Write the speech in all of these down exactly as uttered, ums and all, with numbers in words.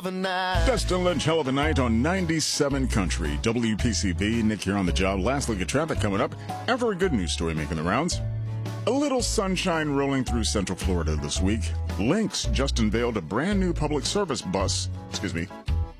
a night. Dustin Lynch, hell of a night on ninety-seven Country. W P C B, Nick here on the job. Last look at traffic coming up after a good news story making the rounds. A little sunshine rolling through Central Florida this week. Lynx just unveiled a brand new public service bus, excuse me,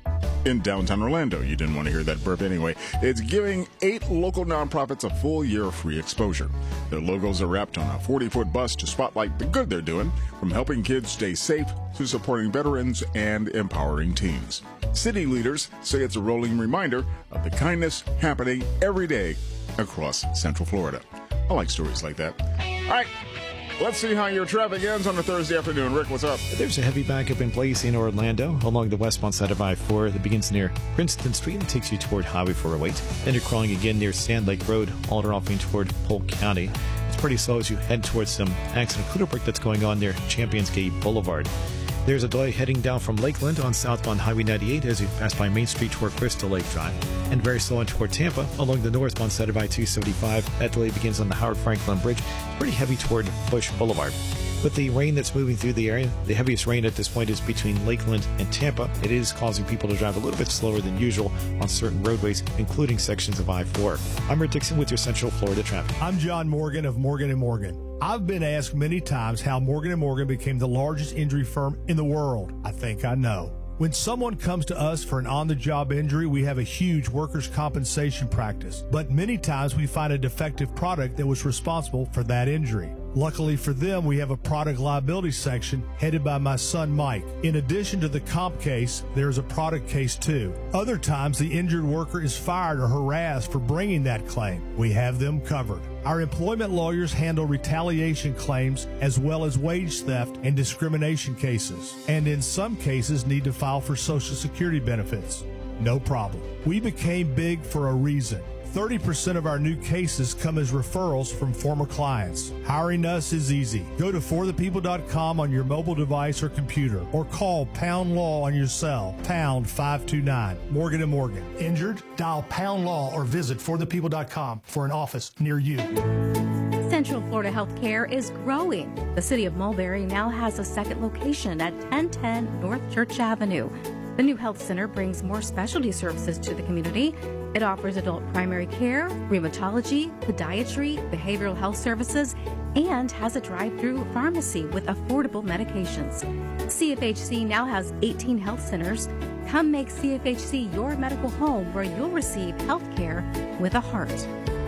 in downtown Orlando. You didn't want to hear that burp anyway. It's giving eight local nonprofits a full year of free exposure. Their logos are wrapped on a forty-foot bus to spotlight the good they're doing, from helping kids stay safe to supporting veterans and empowering teens. City leaders say it's a rolling reminder of the kindness happening every day across Central Florida. I like stories like that. All right. Let's see how your traffic ends on a Thursday afternoon. Rick, what's up? There's a heavy backup in place in Orlando along the westbound side of I four that begins near Princeton Street and takes you toward Highway four oh eight. Then you're crawling again near Sand Lake Road, all off toward Polk County. It's pretty slow as you head towards some accident clear break that's going on near Champions Gate Boulevard. There's a delay heading down from Lakeland on southbound Highway ninety-eight as you pass by Main Street toward Crystal Lake Drive. And very slow on toward Tampa along the northbound side of I two seventy-five. That delay begins on the Howard Franklin Bridge. It's pretty heavy toward Bush Boulevard. With the rain that's moving through the area, the heaviest rain at this point is between Lakeland and Tampa. It is causing people to drive a little bit slower than usual on certain roadways, including sections of I four. I'm Rick Dixon with your Central Florida traffic. I'm John Morgan of Morgan and Morgan. I've been asked many times how Morgan and Morgan became the largest injury firm in the world. I think I know. When someone comes to us for an on-the-job injury, we have a huge workers' compensation practice. But many times we find a defective product that was responsible for that injury. Luckily for them, we have a product liability section headed by my son Mike. In addition to the comp case, there's a product case too. Other times, the injured worker is fired or harassed for bringing that claim. We have them covered. Our employment lawyers handle retaliation claims as well as wage theft and discrimination cases, and in some cases need to file for Social Security benefits. No problem. We became big for a reason. thirty percent of our new cases come as referrals from former clients. Hiring us is easy. Go to for the people dot com on your mobile device or computer, or call Pound Law on your cell, pound five two nine. Morgan and Morgan. Injured? Dial Pound Law or visit for the people dot com for an office near you. Central Florida Healthcare is growing. The city of Mulberry now has a second location at ten ten North Church Avenue. The new health center brings more specialty services to the community. It offers adult primary care, rheumatology, podiatry, behavioral health services, and has a drive-through pharmacy with affordable medications. C F H C now has eighteen health centers. Come make C F H C your medical home where you'll receive health care with a heart.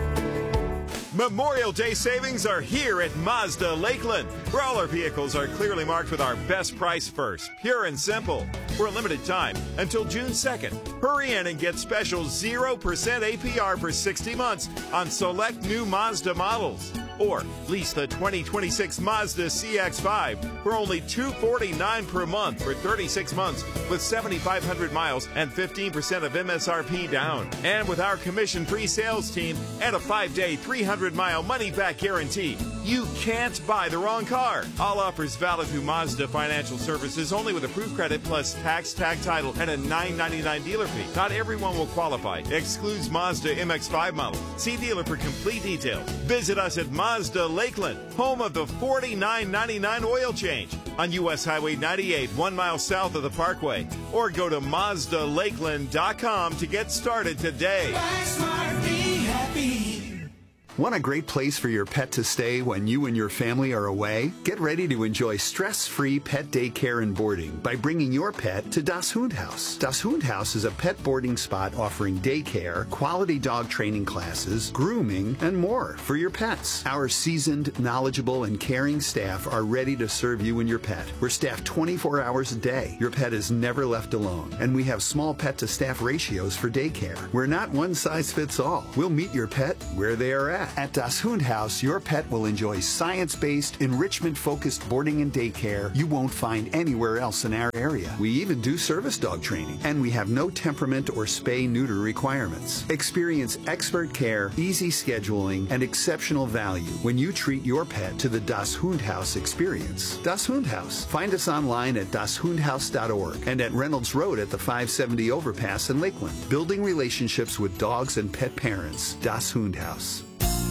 Memorial Day savings are here at Mazda Lakeland, where all our vehicles are clearly marked with our best price first, pure and simple. For a limited time, until June second, hurry in and get special zero percent A P R for sixty months on select new Mazda models. Or lease the twenty twenty-six Mazda C X five for only two hundred forty-nine dollars per month for thirty-six months with seventy-five hundred miles and fifteen percent of M S R P down. And with our commission-free sales team and a five-day, three hundred mile money-back guarantee, you can't buy the wrong car. All offers valid through Mazda Financial Services, only with approved credit plus tax, tag title, and a nine ninety-nine dealer fee. Not everyone will qualify. Excludes Mazda M X five model. See dealer for complete details. Visit us at Mazda Lakeland, home of the forty-nine ninety-nine oil change on U S Highway ninety-eight, one mile south of the Parkway. Or go to Mazda Lakeland dot com to get started today. Buy smart, be happy. Want a great place for your pet to stay when you and your family are away? Get ready to enjoy stress-free pet daycare and boarding by bringing your pet to Das Hundhaus. Das Hundhaus is a pet boarding spot offering daycare, quality dog training classes, grooming, and more for your pets. Our seasoned, knowledgeable, and caring staff are ready to serve you and your pet. We're staffed twenty-four hours a day. Your pet is never left alone, and we have small pet-to-staff ratios for daycare. We're not one size fits all. We'll meet your pet where they are at. At Das Hundhaus, your pet will enjoy science-based, enrichment-focused boarding and daycare you won't find anywhere else in our area. We even do service dog training, and we have no temperament or spay-neuter requirements. Experience expert care, easy scheduling, and exceptional value when you treat your pet to the Das Hundhaus experience. Das Hundhaus. Find us online at das hundhaus dot org and at Reynolds Road at the five seventy overpass in Lakeland. Building relationships with dogs and pet parents. Das Hundhaus.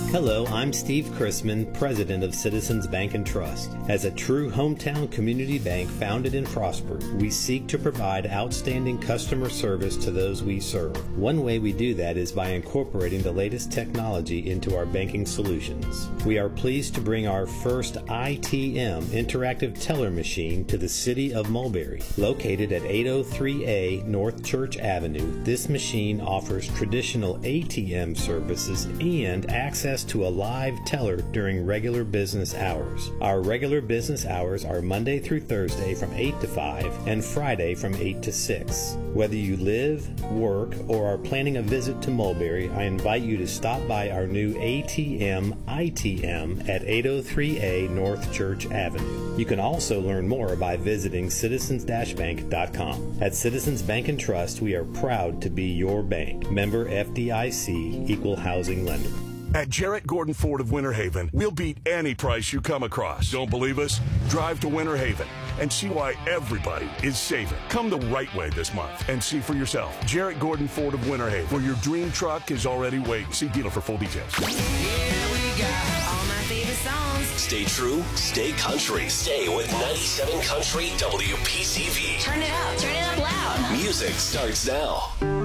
Hello, I'm Steve Chrisman, President of Citizens Bank and Trust. As a true hometown community bank founded and prospered, we seek to provide outstanding customer service to those we serve. One way we do that is by incorporating the latest technology into our banking solutions. We are pleased to bring our first I T M interactive teller machine to the city of Mulberry. Located at eight oh three A North Church Avenue, this machine offers traditional A T M services and access to a live teller during regular business hours. Our regular business hours are Monday through Thursday from eight to five and Friday from eight to six. Whether you live, work, or are planning a visit to Mulberry, I invite you to stop by our new A T M I T M at eight oh three A North Church Avenue. You can also learn more by visiting citizens dash bank dot com. At Citizens Bank and Trust, we are proud to be your bank. Member F D I C, Equal Housing Lender. At Jarrett Gordon Ford of Winter Haven, we'll beat any price you come across. Don't believe us? Drive to Winter Haven and see why everybody is saving. Come the right way this month and see for yourself. Jarrett Gordon Ford of Winter Haven, where your dream truck is already waiting. See dealer for full details. Yeah, we got all my favorite songs. Stay true, stay country. Stay with ninety-seven Country W P C V. Turn it up, turn it up loud. Music starts now.